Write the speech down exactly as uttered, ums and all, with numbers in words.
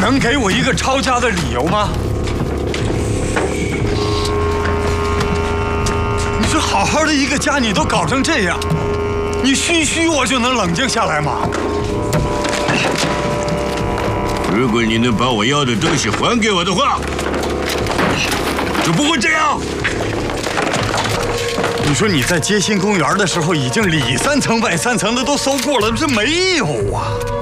能给我一个抄家的理由吗？你说好好的一个家，你都搞成这样，你嘘嘘我就能冷静下来吗？ 如果你能把我要的东西还给我的话，就不会这样。 你说你在街心公园的时候，已经里三层外三层的都搜过了，这没有啊？